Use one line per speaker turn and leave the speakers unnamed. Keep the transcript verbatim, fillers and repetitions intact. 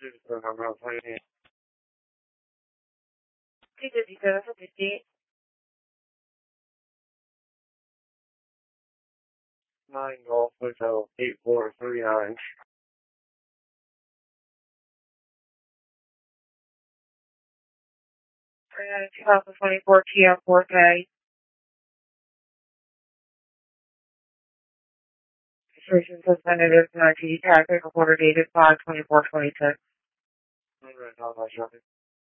two fifty-seven for fifty-eight.
nine Golf Hotel eight four three nine.
twenty twenty-four Kia Forte. Registration suspended as an R T D tag recorder dated five twenty-four twenty-six.
All right, how about shopping?